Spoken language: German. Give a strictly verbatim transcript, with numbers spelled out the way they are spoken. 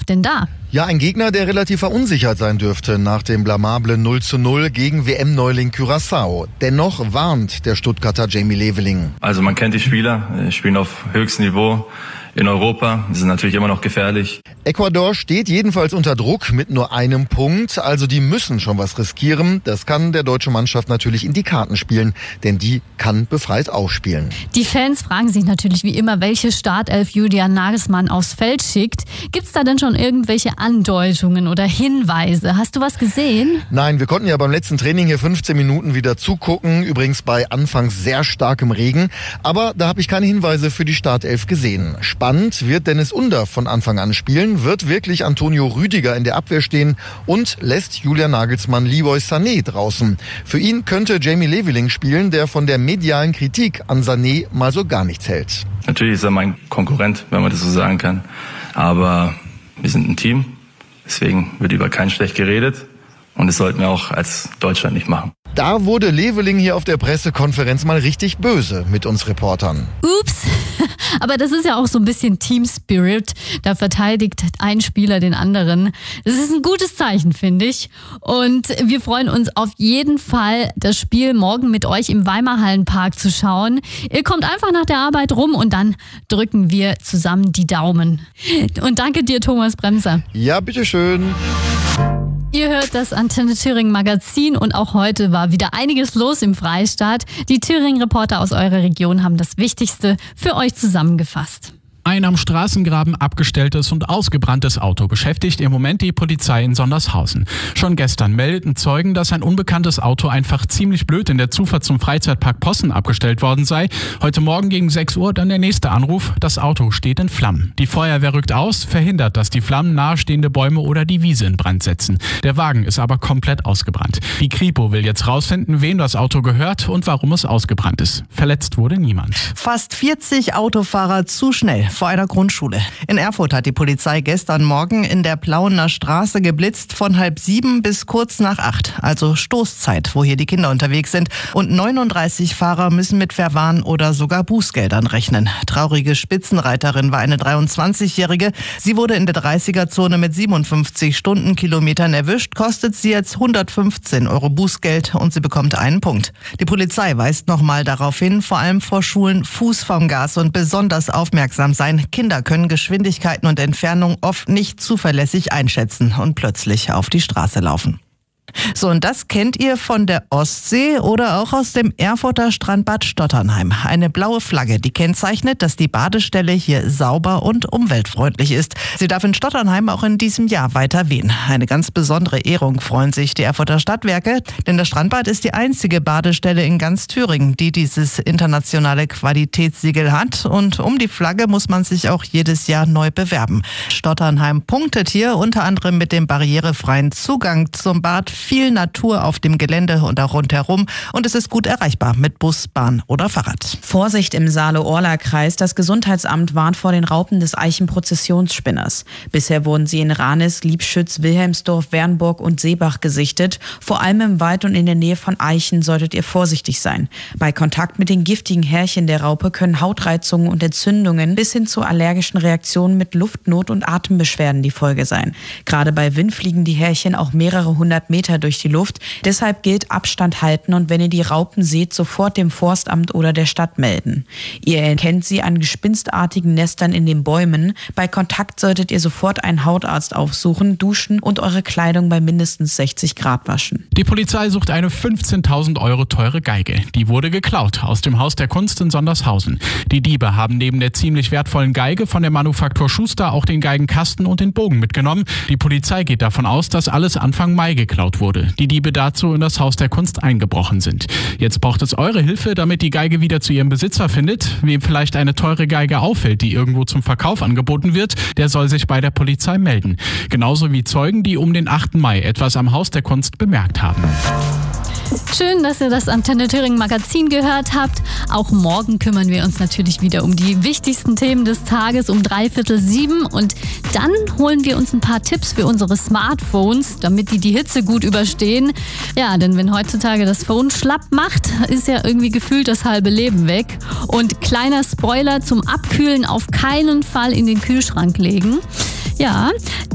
denn da? Ja, ein Gegner, der relativ verunsichert sein dürfte nach dem blamablen null zu null gegen W M-Neuling Curaçao. Dennoch warnt der Stuttgarter Jamie Leveling. Also man kennt die Spieler, spielen auf höchstem Niveau in Europa. Die sind natürlich immer noch gefährlich. Ecuador steht jedenfalls unter Druck mit nur einem Punkt. Also die müssen schon was riskieren. Das kann der deutschen Mannschaft natürlich in die Karten spielen, denn die kann befreit aufspielen. Die Fans fragen sich natürlich wie immer, welche Startelf Julian Nagelsmann aufs Feld schickt. Gibt's da denn schon irgendwelche Andeutungen oder Hinweise? Hast du was gesehen? Nein, wir konnten ja beim letzten Training hier fünfzehn Minuten wieder zugucken. Übrigens bei anfangs sehr starkem Regen. Aber da habe ich keine Hinweise für die Startelf gesehen. Spannend wird Dennis Under von Anfang an spielen. Wird wirklich Antonio Rüdiger in der Abwehr stehen und lässt Julian Nagelsmann Leroy Sané draußen. Für ihn könnte Jamie Leveling spielen, der von der medialen Kritik an Sané mal so gar nichts hält. Natürlich ist er mein Konkurrent, wenn man das so sagen kann. Aber wir sind ein Team, deswegen wird über keinen schlecht geredet. Und das sollten wir auch als Deutschland nicht machen. Da wurde Leveling hier auf der Pressekonferenz mal richtig böse mit uns Reportern. Ups, aber das ist ja auch so ein bisschen Team Spirit. Da verteidigt ein Spieler den anderen. Das ist ein gutes Zeichen, finde ich. Und wir freuen uns auf jeden Fall, das Spiel morgen mit euch im Weimarhallenpark zu schauen. Ihr kommt einfach nach der Arbeit rum und dann drücken wir zusammen die Daumen. Und danke dir, Thomas Bremser. Ja, bitteschön. Ihr hört das Antenne Thüringen Magazin und auch heute war wieder einiges los im Freistaat. Die Thüringen-Reporter aus eurer Region haben das Wichtigste für euch zusammengefasst. Ein am Straßengraben abgestelltes und ausgebranntes Auto beschäftigt im Moment die Polizei in Sondershausen. Schon gestern meldeten Zeugen, dass ein unbekanntes Auto einfach ziemlich blöd in der Zufahrt zum Freizeitpark Possen abgestellt worden sei. Heute Morgen gegen sechs Uhr dann der nächste Anruf. Das Auto steht in Flammen. Die Feuerwehr rückt aus, verhindert, dass die Flammen nahestehende Bäume oder die Wiese in Brand setzen. Der Wagen ist aber komplett ausgebrannt. Die Kripo will jetzt rausfinden, wem das Auto gehört und warum es ausgebrannt ist. Verletzt wurde niemand. Fast vierzig Autofahrer zu schnell vor einer Grundschule. In Erfurt hat die Polizei gestern Morgen in der Plauener Straße geblitzt von halb sieben bis kurz nach acht, also Stoßzeit, wo hier die Kinder unterwegs sind. Und neununddreißig Fahrer müssen mit Verwarn oder sogar Bußgeldern rechnen. Traurige Spitzenreiterin war eine dreiundzwanzigjährige. Sie wurde in der dreißiger-Zone mit siebenundfünfzig Stundenkilometern erwischt, kostet sie jetzt hundertfünfzehn Euro Bußgeld und sie bekommt einen Punkt. Die Polizei weist nochmal darauf hin, vor allem vor Schulen Fuß vom Gas und besonders aufmerksam sein. Kinder können Geschwindigkeiten und Entfernung oft nicht zuverlässig einschätzen und plötzlich auf die Straße laufen. So, und das kennt ihr von der Ostsee oder auch aus dem Erfurter Strandbad Stotternheim. Eine blaue Flagge, die kennzeichnet, dass die Badestelle hier sauber und umweltfreundlich ist. Sie darf in Stotternheim auch in diesem Jahr weiter wehen. Eine ganz besondere Ehrung freuen sich die Erfurter Stadtwerke, denn das Strandbad ist die einzige Badestelle in ganz Thüringen, die dieses internationale Qualitätssiegel hat. Und um die Flagge muss man sich auch jedes Jahr neu bewerben. Stotternheim punktet hier unter anderem mit dem barrierefreien Zugang zum Bad, viel Natur auf dem Gelände und auch rundherum und es ist gut erreichbar mit Bus, Bahn oder Fahrrad. Vorsicht im Saale-Orla-Kreis. Das Gesundheitsamt warnt vor den Raupen des Eichenprozessionsspinners. Bisher wurden sie in Ranis, Liebschütz, Wilhelmsdorf, Wernburg und Seebach gesichtet. Vor allem im Wald und in der Nähe von Eichen solltet ihr vorsichtig sein. Bei Kontakt mit den giftigen Härchen der Raupe können Hautreizungen und Entzündungen bis hin zu allergischen Reaktionen mit Luftnot und Atembeschwerden die Folge sein. Gerade bei Wind fliegen die Härchen auch mehrere hundert Meter durch die Luft. Deshalb gilt Abstand halten und wenn ihr die Raupen seht, sofort dem Forstamt oder der Stadt melden. Ihr erkennt sie an gespinstartigen Nestern in den Bäumen. Bei Kontakt solltet ihr sofort einen Hautarzt aufsuchen, duschen und eure Kleidung bei mindestens sechzig Grad waschen. Die Polizei sucht eine fünfzehntausend Euro teure Geige. Die wurde geklaut aus dem Haus der Kunst in Sondershausen. Die Diebe haben neben der ziemlich wertvollen Geige von der Manufaktur Schuster auch den Geigenkasten und den Bogen mitgenommen. Die Polizei geht davon aus, dass alles Anfang Mai geklaut wurde. Die Diebe dazu in das Haus der Kunst eingebrochen sind. Jetzt braucht es eure Hilfe, damit die Geige wieder zu ihrem Besitzer findet. Wem vielleicht eine teure Geige auffällt, die irgendwo zum Verkauf angeboten wird, der soll sich bei der Polizei melden. Genauso wie Zeugen, die um den achten Mai etwas am Haus der Kunst bemerkt haben. Schön, dass ihr das Antenne Thüringen Magazin gehört habt. Auch morgen kümmern wir uns natürlich wieder um die wichtigsten Themen des Tages um dreiviertel sieben. Und dann holen wir uns ein paar Tipps für unsere Smartphones, damit die die Hitze gut überstehen. Ja, denn wenn heutzutage das Phone schlapp macht, ist ja irgendwie gefühlt das halbe Leben weg. Und kleiner Spoiler zum Abkühlen: auf keinen Fall in den Kühlschrank legen. Ja,